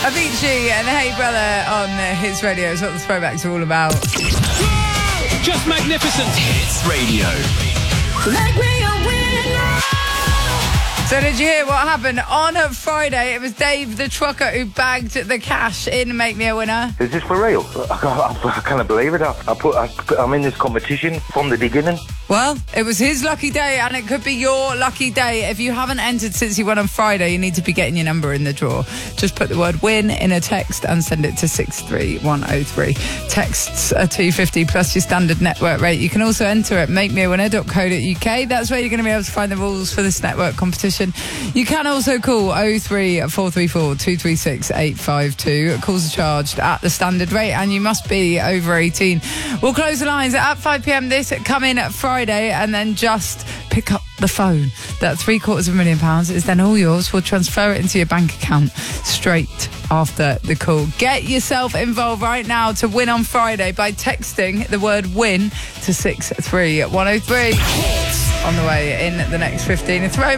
Avicii and Hey Brother on Hits Radio is what the throwbacks are all about. Just magnificent. Hits Radio. Make me a winner. So did you hear what happened on a Friday? It was Dave the trucker who bagged the cash in Make Me a Winner. Is this for real? I can't believe it. I'm in this competition from the beginning. Well, it was his lucky day, and it could be your lucky day. If you haven't entered since you won on Friday, you need to be getting your number in the draw. Just put the word WIN in a text and send it to 63103. Texts are $2.50 plus your standard network rate. You can also enter at makemeawinner.co.uk. That's where you're going to be able to find the rules for this network competition. You can also call 03434 236 852. Calls are charged at the standard rate, and you must be over 18. We'll close the lines at 5 p.m. this coming Friday, and then just pick up the phone. That £750,000 is then all yours. We'll transfer it into your bank account straight after the call. Get yourself involved right now to win on Friday by texting the word WIN to 63103. On the way in the next 15.